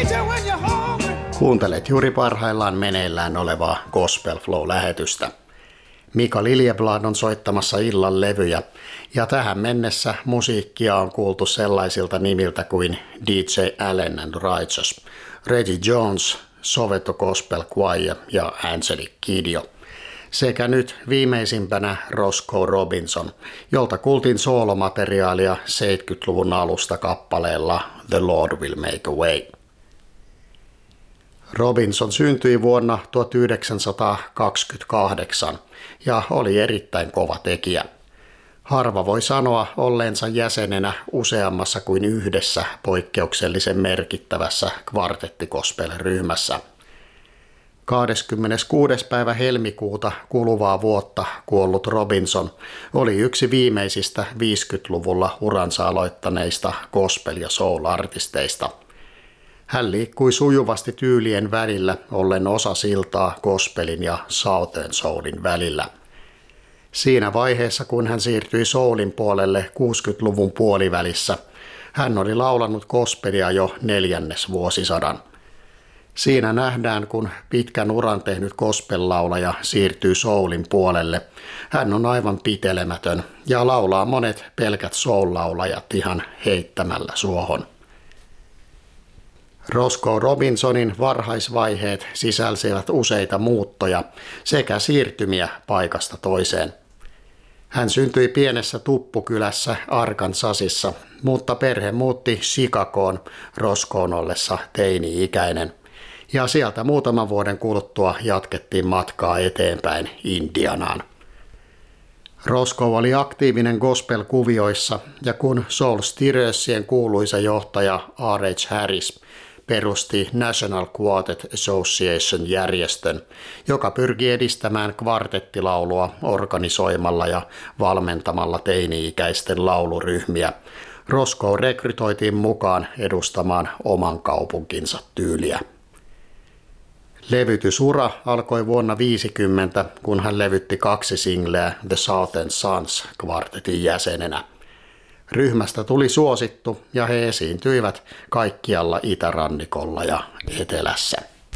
Kuuntelet juuri parhaillaan meneillään olevaa Gospel Flow-lähetystä. Mika Liljeblad on soittamassa illan levyjä, ja tähän mennessä musiikkia on kuultu sellaisilta nimiltä kuin DJ Allen and Righteous, Reggie Jones, Soweto Gospel Choir ja Angelic Kidjo. Sekä nyt viimeisimpänä Roscoe Robinson, jolta kuultiin soolomateriaalia 70-luvun alusta kappaleella The Lord Will Make a Way. Robinson syntyi vuonna 1928 ja oli erittäin kova tekijä. Harva voi sanoa olleensa jäsenenä useammassa kuin yhdessä poikkeuksellisen merkittävässä kvartettikospel-ryhmässä. 26. päivä helmikuuta kuluvaa vuotta kuollut Robinson oli yksi viimeisistä 50-luvulla uransa aloittaneista gospel- ja soul-artisteista. Hän liikkui sujuvasti tyylien välillä, ollen osa siltaa gospelin ja southern soulin välillä. Siinä vaiheessa, kun hän siirtyi soulin puolelle 60-luvun puolivälissä, hän oli laulanut gospelia jo 4. vuosisadan. Siinä nähdään, kun pitkän uran tehnyt gospel-laulaja siirtyy soulin puolelle. Hän on aivan pitelemätön ja laulaa monet pelkät soul-laulajat ihan heittämällä suohon. Roscoe Robinsonin varhaisvaiheet sisälsivät useita muuttoja sekä siirtymiä paikasta toiseen. Hän syntyi pienessä tuppukylässä Arkansasissa, mutta perhe muutti Chicagoon Roscoen ollessa teini-ikäinen. Ja sieltä muutaman vuoden kuluttua jatkettiin matkaa eteenpäin Indianaan. Roscoe oli aktiivinen gospel-kuvioissa, ja kun Soul Stirrersien kuuluisa johtaja R.H. Harris perusti National Quartet Association-järjestön, joka pyrki edistämään kvartettilaulua organisoimalla ja valmentamalla teini-ikäisten lauluryhmiä, Roscoe rekrytoitiin mukaan edustamaan oman kaupunkinsa tyyliä. Levytysura alkoi vuonna 1950, kun hän levytti 2 singleä The Southern Sons kvartetin jäsenenä. Ryhmästä tuli suosittu ja he esiintyivät kaikkialla itärannikolla ja etelässä.